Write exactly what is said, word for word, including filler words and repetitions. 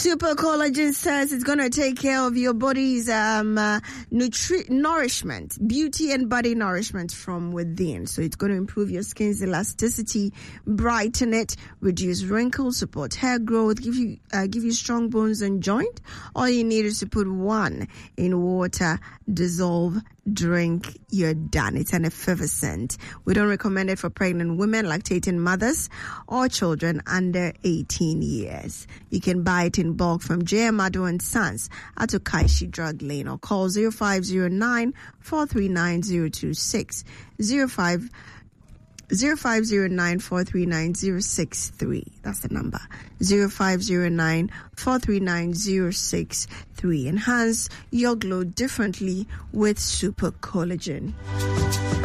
Super Collagen says it's going to take care of your body's um, uh, nutri- nourishment, beauty and body nourishment from within. So it's going to improve your skin's elasticity, brighten it, reduce wrinkles, support hair growth, give you uh, give you strong bones and joint. All you need is to put one in water, dissolve, drink, you're done. It's an effervescent. We don't recommend it for pregnant women, lactating mothers, or children under eighteen years. You can buy it in bulk from J. Amado and Sons at Okaishi Drug Lane or call zero five zero nine, four three nine, zero two six, zero five zero five zero nine, four three nine, zero six three. That's the number. zero five zero nine, four three nine, zero six three. Enhance your glow differently with Super Collagen.